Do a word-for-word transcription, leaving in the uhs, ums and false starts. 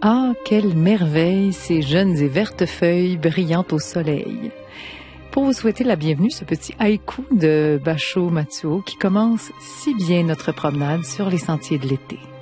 Ah, quelle merveille, ces jeunes et vertes feuilles brillant au soleil. Pour vous souhaiter la bienvenue, ce petit haïku de Basho Matsuo qui commence si bien notre promenade sur les sentiers de l'été.